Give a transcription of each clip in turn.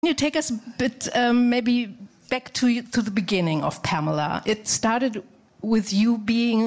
Can you take us a bit, maybe back to the beginning of Pamela? It started with you being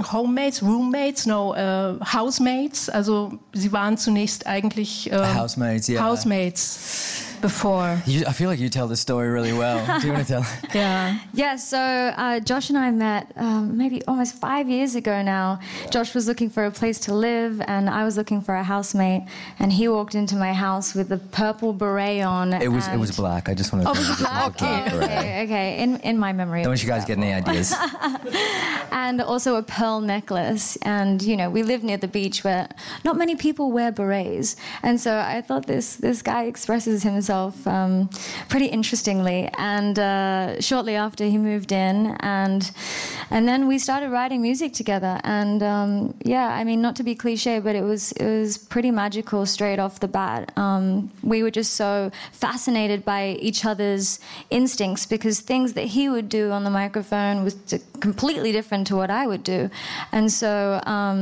housemates. Also Sie waren zunächst eigentlich housemates, yeah. Housemates before. I feel like you tell the story really well. Do you want to tell? Yeah, so Josh and I met maybe almost 5 years ago now. Josh was looking for a place to live and I was looking for a housemate, and he walked into my house with a purple beret on. It was black. I just want to it was black? Okay. In my memory. Don't you guys get any ideas? And also a pearl necklace. And, you know, we live near the beach where not many people wear berets. And so I thought this guy expresses himself pretty interestingly. And shortly after he moved in, and then we started writing music together. And not to be cliche, but it was pretty magical straight off the bat. We were just so fascinated by each other's instincts, because things that he would do on the microphone was completely different to what I would do. And so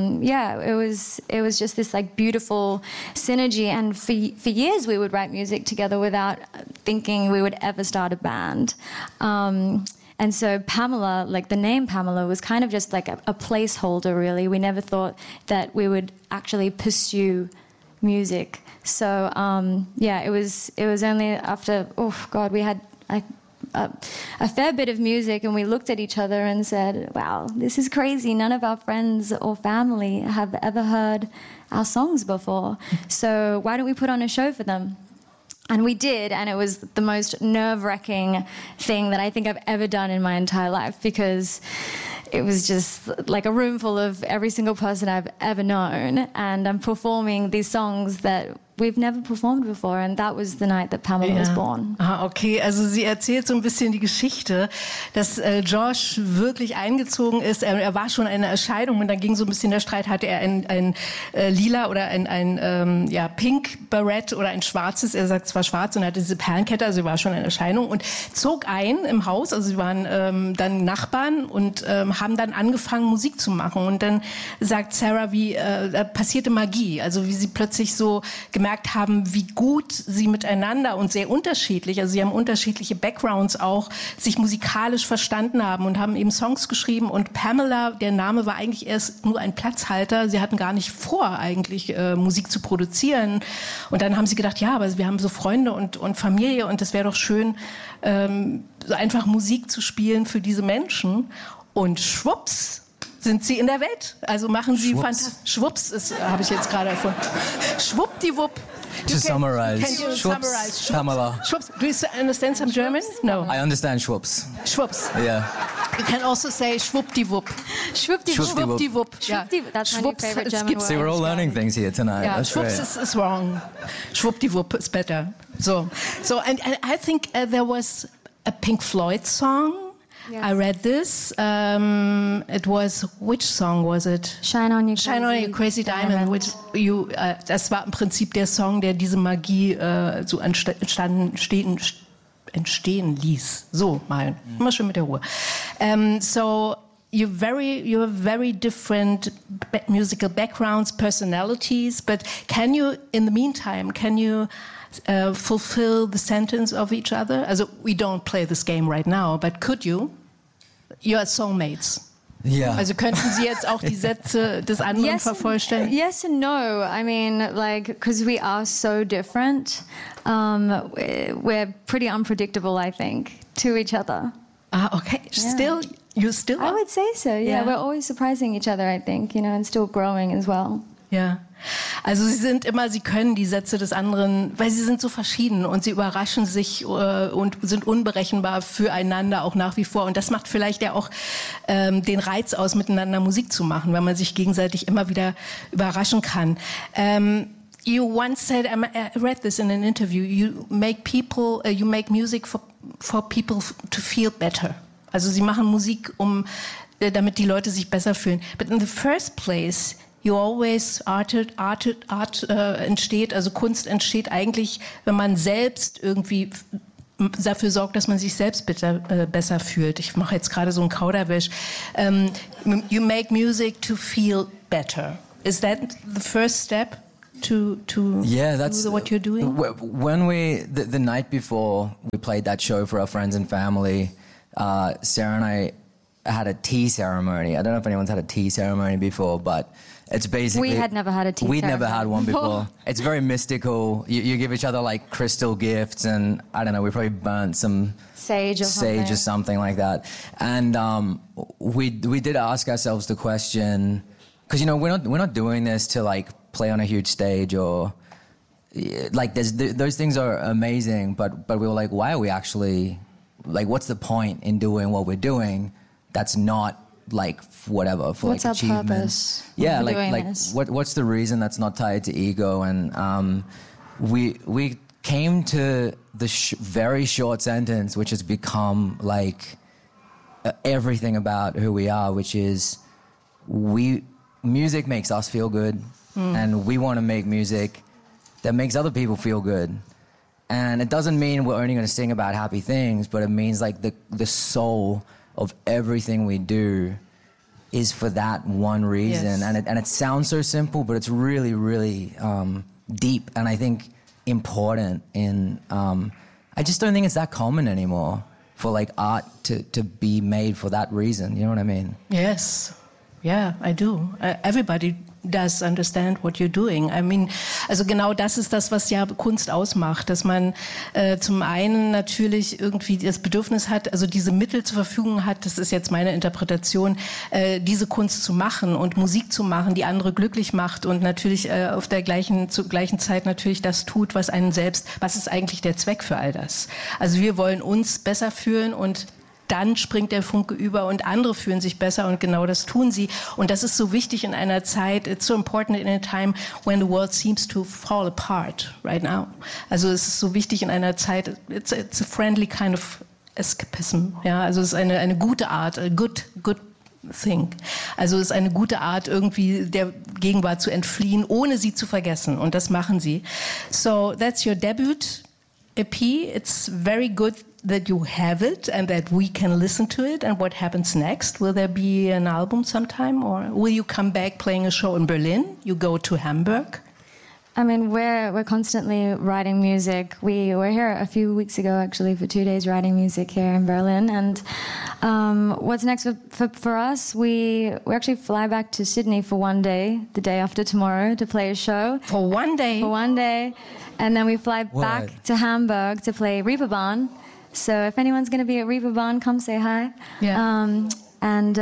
it was just this like beautiful synergy. And for years we would write music together without thinking we would ever start a band. And so Pamela, like the name Pamela, was kind of just like a placeholder, really. We never thought that we would actually pursue music. So it was only after we had a fair bit of music, and we looked at each other and said, wow, this is crazy. None of our friends or family have ever heard our songs before. So why don't we put on a show for them? And we did, and it was the most nerve-wracking thing that I think I've ever done in my entire life, because it was just like a room full of every single person I've ever known, and I'm performing these songs that we've never performed before, and that was the night that Pamela was born. Okay, also sie erzählt so ein bisschen die Geschichte, dass Josh wirklich eingezogen ist. Er war schon eine Erscheinung, und dann ging so ein bisschen der Streit, hatte er ein lila oder ein pink Barett oder ein schwarzes, er sagt zwar schwarz, und er hatte diese Perlenkette, also er war schon eine Erscheinung, und zog ein im Haus, also sie waren dann Nachbarn und haben dann angefangen Musik zu machen, und dann sagt Sarah, wie passierte Magie, also wie sie plötzlich so gemerkt haben, wie gut sie miteinander und sehr unterschiedlich, also sie haben unterschiedliche Backgrounds auch, sich musikalisch verstanden haben und haben eben Songs geschrieben. Und Pamela, der Name war eigentlich erst nur ein Platzhalter. Sie hatten gar nicht vor, eigentlich Musik zu produzieren. Und dann haben sie gedacht, ja, aber wir haben so Freunde und Familie, und das wäre doch schön, so einfach Musik zu spielen für diese Menschen. Und schwupps sind sie in der Welt. Also machen sie fantastisch. Schwupps habe ich jetzt gerade erfunden. Schwuppdiwupp. To summarize. Can you summarize? Schwupps. Pamela. Schwupps. Do you understand some German? No. I understand schwupps. Schwupps. Yeah. You can also say schwuppdiwupp. Schwuppdiwupp. Yeah. That's my new favorite German word. See, we're all learning things here tonight. Yeah, that's schwupps great. is wrong. Schwuppdiwupp is better. So and I think there was a Pink Floyd song. Yes. I read this. It was, which song was it? Shine on You Crazy Diamond. Which das war im Prinzip der Song, der diese Magie so entstehen ließ. So mal, immer schön mit der Ruhe. So you have very different musical backgrounds, personalities. But in the meantime, can you fulfill the sentence of each other? Also, we don't play this game right now, but could you? You are soulmates. Yeah. Also könnten Sie jetzt auch die Sätze des anderen vervollständigen? Yes and no. I mean, like, because we are so different, we're pretty unpredictable, I think, to each other. Okay. Yeah. You still are? I would say so, yeah. We're always surprising each other, I think, and still growing as well. Ja, also sie können die Sätze des anderen, weil sie sind so verschieden und sie überraschen sich und sind unberechenbar füreinander auch nach wie vor. Und das macht vielleicht ja auch den Reiz aus, miteinander Musik zu machen, weil man sich gegenseitig immer wieder überraschen kann. You once said, I read this in an interview, you make music for people to feel better. Also sie machen Musik, damit die Leute sich besser fühlen. But in the first place, you always art entsteht, also Kunst entsteht eigentlich, wenn man selbst irgendwie dafür sorgt, dass man sich selbst besser fühlt. Ich mache jetzt gerade so einen Kauderwelsch. You make music to feel better. Is that the first step? to do what you're doing? When the night before we played that show for our friends and family, Sarah and I had a tea ceremony. I don't know if anyone's had a tea ceremony before, but it's basically... We had never had a tea ceremony. We'd never had one before. It's very mystical. You give each other like crystal gifts, and I don't know, we probably burnt some... Sage or something like that. And we did ask ourselves the question, because, you know, we're not doing this to like play on a huge stage or... Like those things are amazing, but we were like, why are we actually... Like, what's the point in doing what we're doing that's not like whatever for what's like our achievement? Purpose? Yeah, like what's the reason that's not tied to ego? And we came to the very short sentence, which has become like everything about who we are, which is music makes us feel good, and we want to make music that makes other people feel good. And it doesn't mean we're only going to sing about happy things, but it means like the soul of everything we do is for that one reason. Yes. And it sounds so simple, but it's really, really deep and I think important. I just don't think it's that common anymore for like art to be made for that reason. You know what I mean? Yes. Yeah, I do. Everybody does understand what you're doing. I mean, also genau das ist das, was ja Kunst ausmacht, dass man zum einen natürlich irgendwie das Bedürfnis hat, also diese Mittel zur Verfügung hat, das ist jetzt meine Interpretation, diese Kunst zu machen und Musik zu machen, die andere glücklich macht und natürlich zur gleichen Zeit natürlich das tut, was einen selbst, was ist eigentlich der Zweck für all das? Also wir wollen uns besser fühlen und dann springt der Funke über und andere fühlen sich besser und genau das tun sie. Und das ist so wichtig in einer Zeit, it's so important in a time when the world seems to fall apart right now. Also es ist so wichtig in einer Zeit, it's a friendly kind of escapism. Ja, also es ist eine gute Art, a good thing. Also es ist eine gute Art, irgendwie der Gegenwart zu entfliehen, ohne sie zu vergessen. Und das machen sie. So that's your debut EP. It's very good that you have it and that we can listen to it. And what happens next? Will there be an album sometime, or will you come back playing a show in Berlin? You go to Hamburg? I mean, we're constantly writing music. We were here a few weeks ago, actually, for 2 days writing music here in Berlin. And what's next for us? We actually fly back to Sydney for 1 day, the day after tomorrow, to play a show. For 1 day? For 1 day. And then we fly back to Hamburg to play Reeperbahn. So if anyone's going to be at Reeperbahn, come say hi. Yeah. And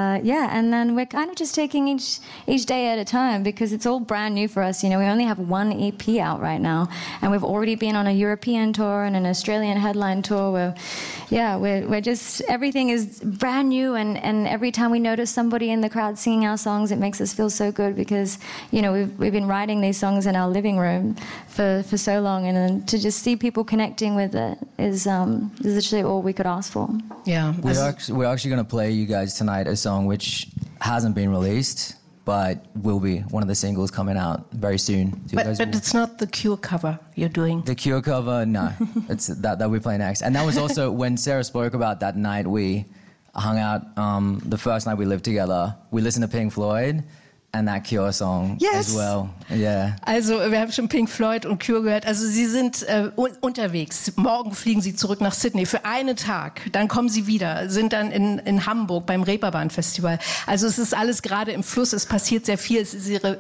then we're kind of just taking each day at a time because it's all brand new for us. You know, we only have 1 EP out right now, and we've already been on a European tour and an Australian headline tour. We're just, everything is brand new, and every time we notice somebody in the crowd singing our songs, it makes us feel so good because, you know, we've been writing these songs in our living room for so long, and then to just see people connecting with it is literally all we could ask for. Yeah, we're actually going to play you guys tonight a song which hasn't been released, but will be one of the singles coming out very soon. But it's not the Cure cover you're doing. The Cure cover, no. It's that we play next. And that was also when Sarah spoke about that night we hung out, the first night we lived together. We listened to Pink Floyd and that Cure song as well. Yeah. Also wir haben schon Pink Floyd und Cure gehört. Also sie sind unterwegs. Morgen fliegen sie zurück nach Sydney für einen Tag. Dann kommen sie wieder, sind dann in Hamburg beim Reeperbahn Festival. Also es ist alles gerade im Fluss. Es passiert sehr viel. Es ist ihre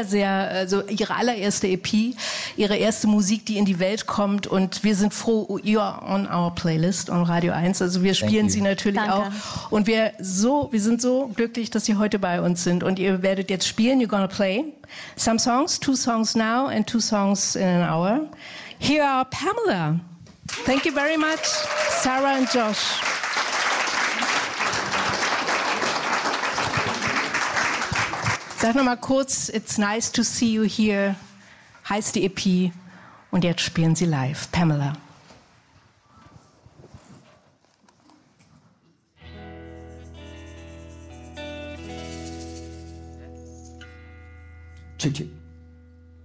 ihre allererste EP, ihre erste Musik, die in die Welt kommt. Und wir sind froh, you are on our playlist on Radio 1. Also wir spielen sie natürlich auch. Und wir sind so glücklich, dass sie heute bei uns sind. Und ihr werdet jetzt spielen. You're gonna play some songs, 2 songs now and 2 songs in an hour. Here are Pamela. Thank you very much, Sarah and Josh. Sag noch mal kurz, it's nice to see you here. Heißt die EP und jetzt spielen sie live. Pamela. Choo-choo.